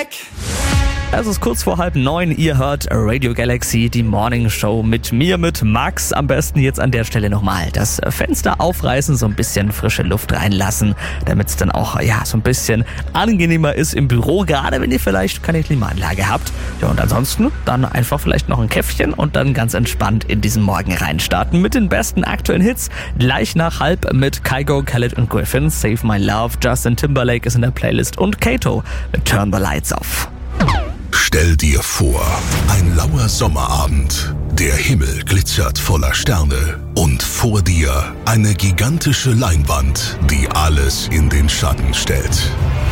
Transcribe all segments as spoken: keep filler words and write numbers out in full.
back. Es ist kurz vor halb neun, ihr hört Radio Galaxy, die Morning Show mit mir, mit Max. Am besten jetzt an der Stelle nochmal das Fenster aufreißen, so ein bisschen frische Luft reinlassen, damit es dann auch ja so ein bisschen angenehmer ist im Büro, gerade wenn ihr vielleicht keine Klimaanlage habt. Ja, und ansonsten dann einfach vielleicht noch ein Käffchen und dann ganz entspannt in diesen Morgen reinstarten mit den besten aktuellen Hits. Gleich nach halb mit Kygo, Khaled und Griffin, Save My Love, Justin Timberlake ist in der Playlist und Kato mit Turn the Lights Off. Stell dir vor, ein lauer Sommerabend, der Himmel glitzert voller Sterne und vor dir eine gigantische Leinwand, die alles in den Schatten stellt.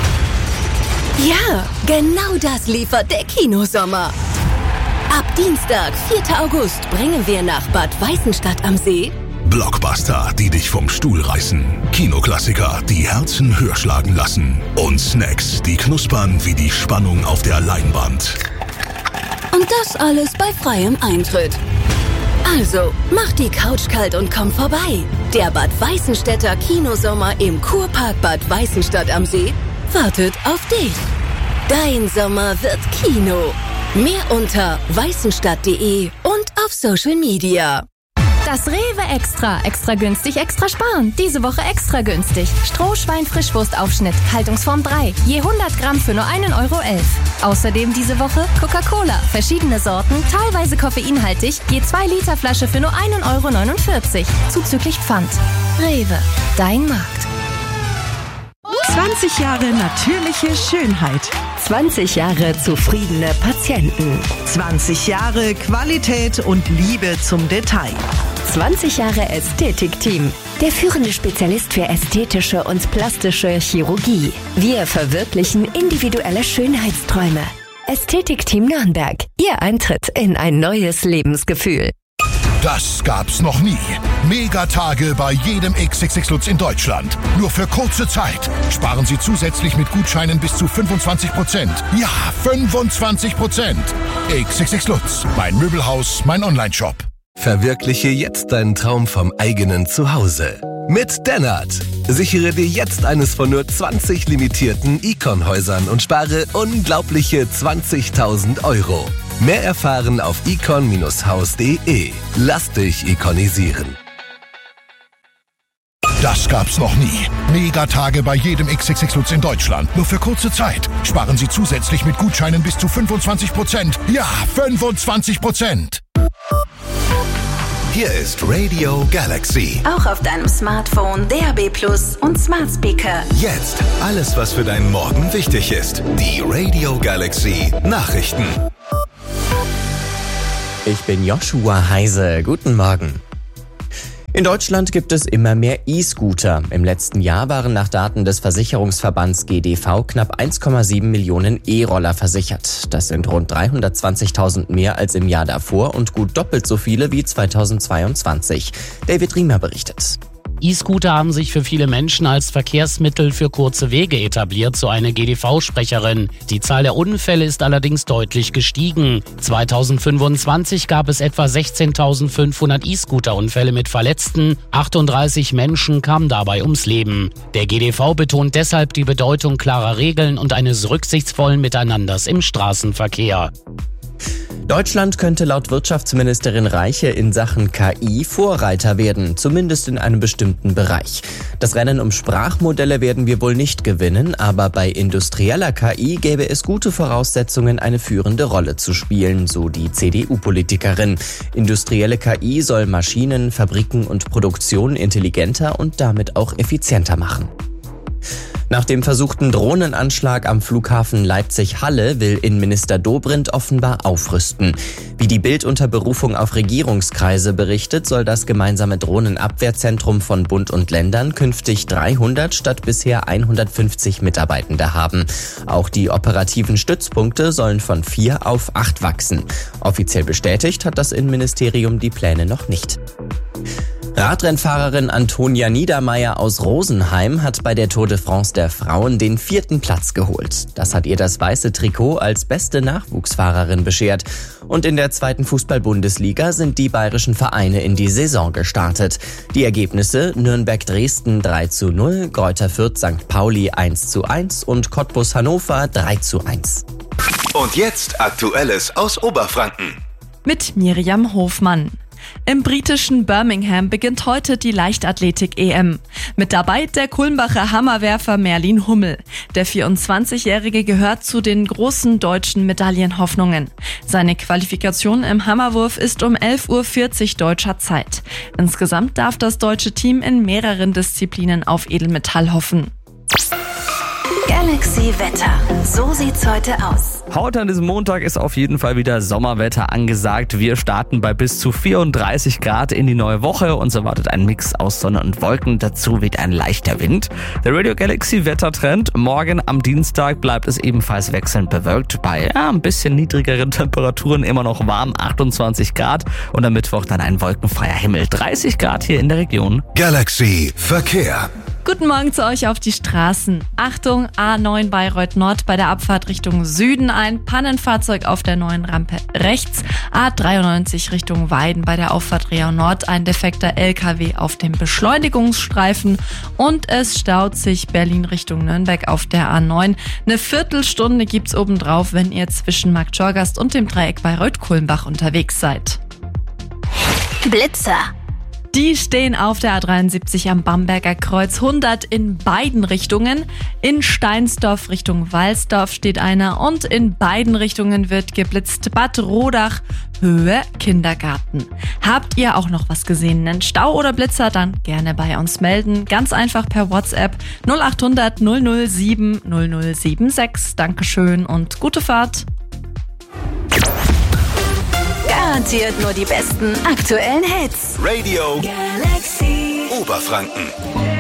Ja, genau das liefert der Kinosommer. Ab Dienstag, vierten August, bringen wir nach Bad Weißenstadt am See Blockbuster, die dich vom Stuhl reißen. Kinoklassiker, die Herzen höher schlagen lassen. Und Snacks, die knuspern wie die Spannung auf der Leinwand. und das alles bei freiem Eintritt. Also, mach die Couch kalt und komm vorbei. Der Bad Weißenstädter Kinosommer im Kurpark Bad Weißenstadt am See wartet auf dich. Dein Sommer wird Kino. Mehr unter weißenstadt punkt de und auf Social Media. Das Rewe Extra. Extra günstig, extra sparen. Diese Woche extra günstig. Strohschwein-Frischwurstaufschnitt, Haltungsform drei. Je hundert Gramm für nur einen Euro elf. Außerdem diese Woche Coca-Cola. Verschiedene Sorten, teilweise koffeinhaltig. Je zwei Liter Flasche für nur einen Euro neunundvierzig. Zuzüglich Pfand. Rewe. Dein Markt. zwanzig Jahre natürliche Schönheit. zwanzig Jahre zufriedene Patienten. zwanzig Jahre Qualität und Liebe zum Detail. zwanzig Jahre Ästhetikteam. Der führende Spezialist für ästhetische und plastische Chirurgie. Wir verwirklichen individuelle Schönheitsträume. Ästhetikteam Nürnberg. Ihr Eintritt in ein neues Lebensgefühl. Das gab's noch nie. Megatage bei jedem X X X Lutz in Deutschland. Nur für kurze Zeit. Sparen Sie zusätzlich mit Gutscheinen bis zu fünfundzwanzig Prozent. Ja, fünfundzwanzig Prozent. X X X Lutz, mein Möbelhaus, mein Onlineshop. Verwirkliche jetzt deinen Traum vom eigenen Zuhause. Mit Dennert. Sichere dir jetzt eines von nur zwanzig limitierten Icon-Häusern und spare unglaubliche zwanzigtausend Euro. Mehr erfahren auf icon Bindestrich haus punkt de. Lass dich ikonisieren. Das gab's noch nie. Megatage bei jedem X X X Lutz in Deutschland. Nur für kurze Zeit. Sparen Sie zusätzlich mit Gutscheinen bis zu fünfundzwanzig Prozent. Ja, fünfundzwanzig Prozent. Hier ist Radio Galaxy. Auch auf deinem Smartphone, D A B Plus und Smart Speaker. Jetzt alles, was für deinen Morgen wichtig ist. Die Radio Galaxy Nachrichten. Ich bin Joshua Heise. Guten Morgen. In Deutschland gibt es immer mehr E-Scooter. Im letzten Jahr waren nach Daten des Versicherungsverbands G D V knapp eins Komma sieben Millionen E-Roller versichert. Das sind rund dreihundertzwanzigtausend mehr als im Jahr davor und gut doppelt so viele wie zweitausendzweiundzwanzig. David Riemer berichtet. E-Scooter haben sich für viele Menschen als Verkehrsmittel für kurze Wege etabliert, so eine G D V-Sprecherin. Die Zahl der Unfälle ist allerdings deutlich gestiegen. zweitausendfünfundzwanzig gab es etwa sechzehntausendfünfhundert E-Scooter-Unfälle mit Verletzten. achtunddreißig Menschen kamen dabei ums Leben. Der G D V betont deshalb die Bedeutung klarer Regeln und eines rücksichtsvollen Miteinanders im Straßenverkehr. Deutschland könnte laut Wirtschaftsministerin Reiche in Sachen K I Vorreiter werden, zumindest in einem bestimmten Bereich. Das Rennen um Sprachmodelle werden wir wohl nicht gewinnen, aber bei industrieller K I gäbe es gute Voraussetzungen, eine führende Rolle zu spielen, so die C D U-Politikerin. Industrielle K I soll Maschinen, Fabriken und Produktion intelligenter und damit auch effizienter machen. Nach dem versuchten Drohnenanschlag am Flughafen Leipzig-Halle will Innenminister Dobrindt offenbar aufrüsten. Wie die Bild unter Berufung auf Regierungskreise berichtet, soll das gemeinsame Drohnenabwehrzentrum von Bund und Ländern künftig dreihundert statt bisher hundertfünfzig Mitarbeitende haben. Auch die operativen Stützpunkte sollen von vier auf acht wachsen. Offiziell bestätigt hat das Innenministerium die Pläne noch nicht. Radrennfahrerin Antonia Niedermeier aus Rosenheim hat bei der Tour de France der Frauen den vierten Platz geholt. Das hat ihr das weiße Trikot als beste Nachwuchsfahrerin beschert. Und in der zweiten Fußball-Bundesliga sind die bayerischen Vereine in die Saison gestartet. Die Ergebnisse: Nürnberg-Dresden drei zu null, Greuther Fürth Sankt Pauli eins zu eins und Cottbus Hannover drei zu eins. Und jetzt Aktuelles aus Oberfranken. Mit Miriam Hofmann. Im britischen Birmingham beginnt heute die Leichtathletik-E M. Mit dabei der Kulmbacher Hammerwerfer Merlin Hummel. Der vierundzwanzigjährige gehört zu den großen deutschen Medaillenhoffnungen. Seine Qualifikation im Hammerwurf ist um elf Uhr vierzig deutscher Zeit. Insgesamt darf das deutsche Team in mehreren Disziplinen auf Edelmetall hoffen. Galaxy Wetter. So sieht's heute aus. Heute an diesem Montag ist auf jeden Fall wieder Sommerwetter angesagt. Wir starten bei bis zu vierunddreißig Grad in die neue Woche. Uns erwartet ein Mix aus Sonne und Wolken. Dazu weht ein leichter Wind. Der Radio Galaxy Wettertrend. Morgen am Dienstag bleibt es ebenfalls wechselnd bewölkt. Bei ja, ein bisschen niedrigeren Temperaturen immer noch warm, achtundzwanzig Grad. Und am Mittwoch dann ein wolkenfreier Himmel. dreißig Grad hier in der Region. Galaxy Verkehr. Guten Morgen zu euch auf die Straßen. Achtung, A neun Bayreuth Nord bei der Abfahrt Richtung Süden ein Pannenfahrzeug auf der neuen Rampe rechts. A dreiundneunzig Richtung Weiden bei der Auffahrt Reau Nord ein defekter L K W auf dem Beschleunigungsstreifen. Und es staut sich Berlin Richtung Nürnberg auf der A neun. Eine Viertelstunde gibt's obendrauf, wenn ihr zwischen Marktschorgast und dem Dreieck Bayreuth-Kulmbach unterwegs seid. Blitzer. Die stehen auf der A dreiundsiebzig am Bamberger Kreuz, hundert in beiden Richtungen. In Steinsdorf Richtung Walsdorf steht einer und in beiden Richtungen wird geblitzt. Bad Rodach, Höhe Kindergarten. Habt ihr auch noch was gesehen? Einen Stau oder Blitzer? Dann gerne bei uns melden. Ganz einfach per WhatsApp null acht hundert null null sieben null null sieben sechs. Dankeschön und gute Fahrt. Garantiert nur die besten aktuellen Hits. Radio Galaxy Oberfranken.